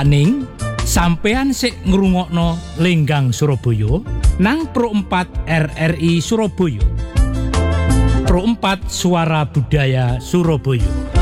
Aning sampean sik ngrungokno Lenggang Surabaya nang Pro 4 RRI Surabaya. Pro 4 Suara Budaya Surabaya.